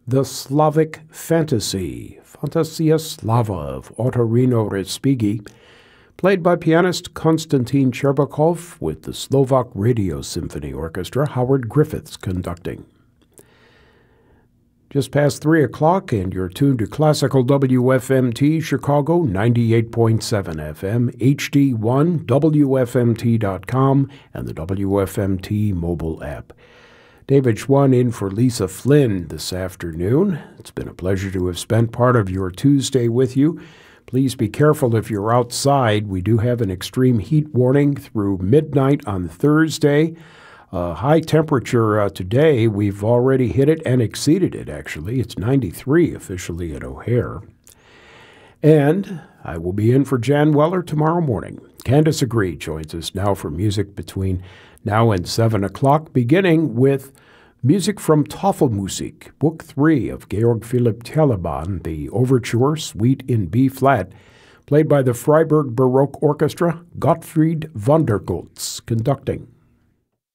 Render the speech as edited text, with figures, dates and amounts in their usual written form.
The Slavic Fantasy, Fantasia Slava of Otorino Respighi, played by pianist Konstantin Cherbakov with the Slovak Radio Symphony Orchestra, Howard Griffiths conducting. Just past 3 o'clock, and you're tuned to Classical WFMT Chicago 98.7 FM, HD1, WFMT.com, and the WFMT mobile app. David Schwann in for Lisa Flynn this afternoon. It's been a pleasure to have spent part of your Tuesday with you. Please be careful if you're outside. We do have an extreme heat warning through midnight on Thursday. High temperature today, we've already hit it and exceeded it, actually. It's 93 officially at O'Hare. And I will be in for Jan Weller tomorrow morning. Candace Agree joins us now for music between now and 7 o'clock, beginning with music from Tafelmusik, Book 3 of Georg Philipp Telemann, the Overture Suite in B-flat, played by the Freiburg Baroque Orchestra, Gottfried Vondergoltz conducting.